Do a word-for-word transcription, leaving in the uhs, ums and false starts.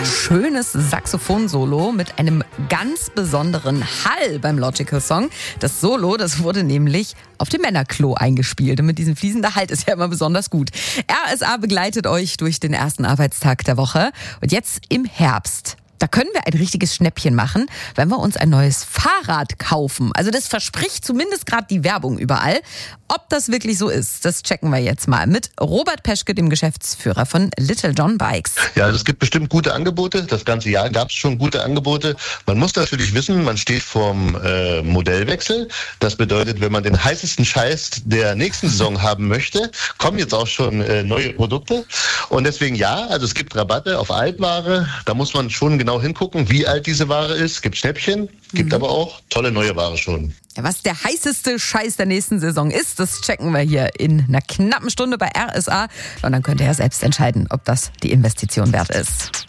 schönes Saxophon-Solo mit einem ganz besonderen Hall beim Logical Song. Das Solo, das wurde nämlich auf dem Männerklo eingespielt. Und mit diesem fließenden Halt ist ja immer besonders gut. R S A begleitet euch durch den ersten Arbeitstag der Woche. Und jetzt im Herbst, da können wir ein richtiges Schnäppchen machen, wenn wir uns ein neues Fahrrad kaufen. Also das verspricht zumindest gerade die Werbung überall. Ob das wirklich so ist, das checken wir jetzt mal mit Robert Peschke, dem Geschäftsführer von Little John Bikes. Ja, es gibt bestimmt gute Angebote. Das ganze Jahr gab es schon gute Angebote. Man muss natürlich wissen, man steht vorm äh, Modellwechsel. Das bedeutet, wenn man den heißesten Scheiß der nächsten Saison haben möchte, kommen jetzt auch schon äh, neue Produkte. Und deswegen ja, also es gibt Rabatte auf Altware. Da muss man schon genau hingucken, wie alt diese Ware ist. Es gibt Schnäppchen, gibt mhm. aber auch tolle neue Ware schon. Ja, was der heißeste Scheiß der nächsten Saison ist, das checken wir hier in einer knappen Stunde bei R S A. Und dann könnt ihr ja selbst entscheiden, ob das die Investition wert ist.